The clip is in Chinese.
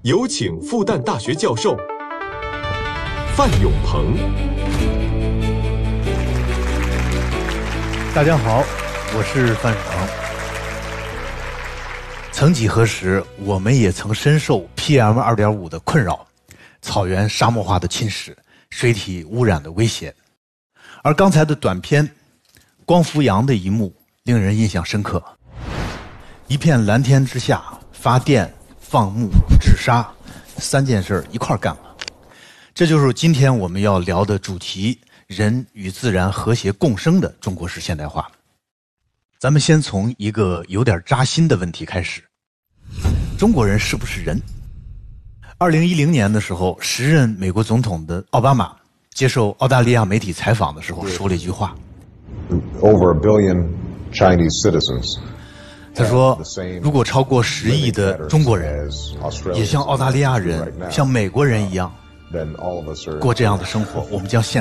有请复旦大学教授范永鹏。 大家好，我是范永鹏。曾几何时，我们也曾深受 PM2.5 的困扰，草原沙漠化的侵蚀，水体污染的威胁。而刚才的短片光伏阳的一幕令人印象深刻。一片蓝天之下，发电、放牧、治沙三件事一块干了。这就是今天我们要聊的主题：人与自然和谐共生的中国式现代化。咱们先从一个有点扎心的问题开始：中国人是不是人？2010年的时候，时任美国总统的奥巴马接受澳大利亚媒体采访的时候说了一句话。 Over a billion Chinese citizens. 他说，如果超过10亿的中国人也像澳大利亚人、像美国人一样过这样的生活，我们将陷